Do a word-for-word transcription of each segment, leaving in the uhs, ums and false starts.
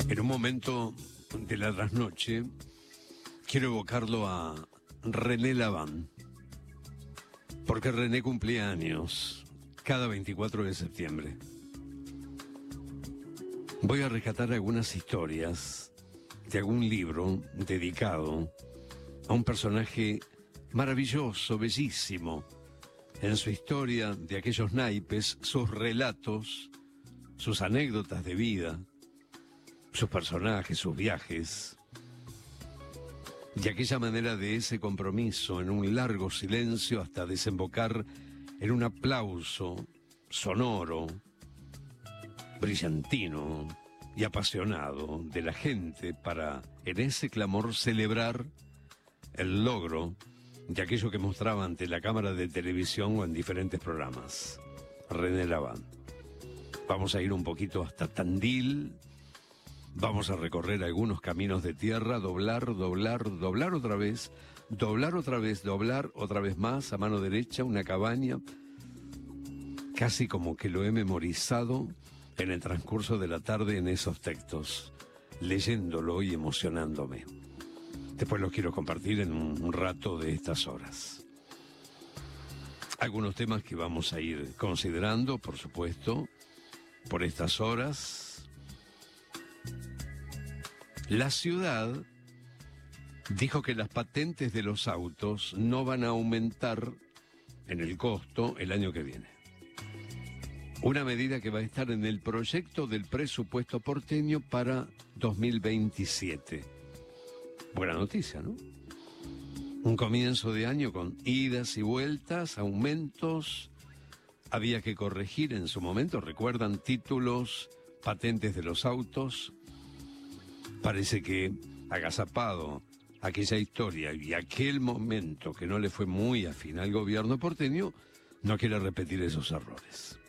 En un momento de la trasnoche, quiero evocarlo a René Laván, porque René cumplía años cada veinticuatro de septiembre. Voy a rescatar algunas historias de algún libro dedicado a un personaje maravilloso, bellísimo, en su historia de aquellos naipes, sus relatos, sus anécdotas de vida, sus personajes, sus viajes, y aquella manera de ese compromiso en un largo silencio hasta desembocar en un aplauso sonoro, brillantino y apasionado de la gente para, en ese clamor, celebrar el logro de aquello que mostraba ante la cámara de televisión o en diferentes programas. René Laván. Vamos a ir un poquito hasta Tandil. Vamos a recorrer algunos caminos de tierra, doblar, doblar, doblar otra vez, doblar otra vez, doblar otra vez más, a mano derecha, una cabaña, casi como que lo he memorizado en el transcurso de la tarde en esos textos, leyéndolo y emocionándome. Después los quiero compartir en un rato de estas horas. Algunos temas que vamos a ir considerando, por supuesto, por estas horas. La ciudad dijo que las patentes de los autos no van a aumentar en el costo el año que viene. Una medida que va a estar en el proyecto del presupuesto porteño para dos mil veintisiete. Buena noticia, ¿no? Un comienzo de año con idas y vueltas, aumentos. Había que corregir en su momento, recuerdan, títulos, patentes de los autos. Parece que, agazapado aquella historia y aquel momento que no le fue muy afín al gobierno porteño, no quiere repetir esos errores.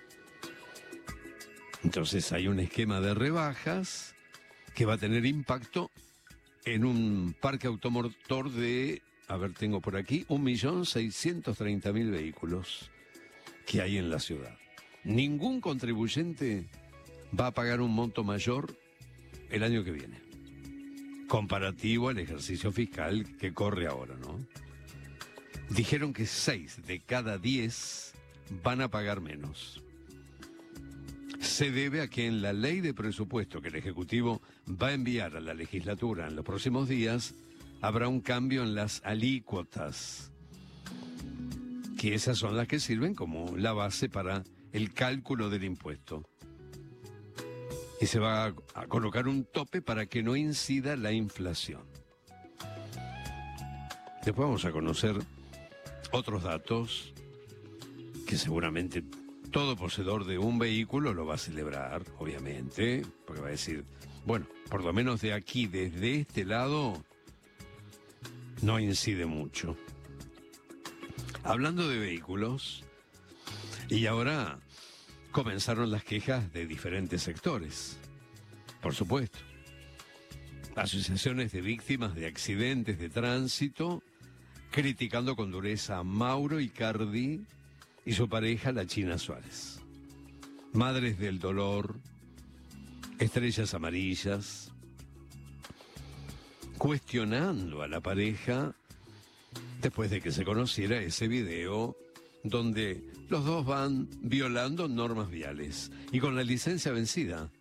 Entonces hay un esquema de rebajas que va a tener impacto en un parque automotor de, a ver, tengo por aquí, un millón seiscientos treinta mil vehículos que hay en la ciudad. Ningún contribuyente va a pagar un monto mayor el año que viene, comparativo al ejercicio fiscal que corre ahora, ¿no? Dijeron que seis de cada diez van a pagar menos. Se debe a que en la ley de presupuesto que el Ejecutivo va a enviar a la legislatura en los próximos días, habrá un cambio en las alícuotas, que esas son las que sirven como la base para el cálculo del impuesto. Y se va a, a colocar un tope para que no incida la inflación. Después vamos a conocer otros datos que seguramente todo poseedor de un vehículo lo va a celebrar, obviamente, porque va a decir, bueno, por lo menos de aquí, desde este lado, no incide mucho. Hablando de vehículos, y ahora comenzaron las quejas de diferentes sectores, por supuesto. Asociaciones de víctimas de accidentes de tránsito criticando con dureza a Mauro Icardi y su pareja, la China Suárez. Madres del dolor, estrellas amarillas, cuestionando a la pareja después de que se conociera ese video donde los dos van violando normas viales y con la licencia vencida.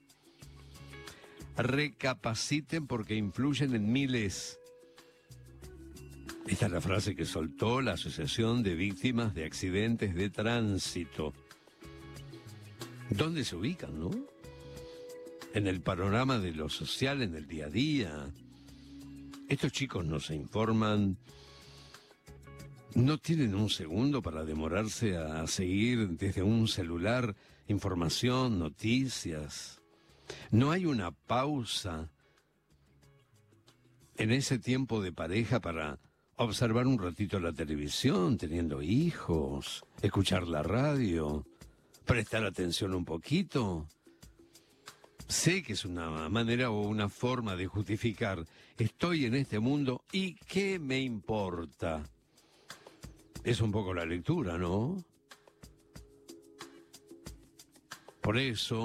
Recapaciten porque influyen en miles. Esta es la frase que soltó la Asociación de Víctimas de Accidentes de Tránsito. ¿Dónde se ubican, no? En el panorama de lo social, en el día a día. Estos chicos no se informan. No tienen un segundo para demorarse a seguir desde un celular información, noticias. No hay una pausa en ese tiempo de pareja para observar un ratito la televisión, teniendo hijos, escuchar la radio, prestar atención un poquito. Sé que es una manera o una forma de justificar, estoy en este mundo y ¿qué me importa? Es un poco la lectura, ¿no? Por eso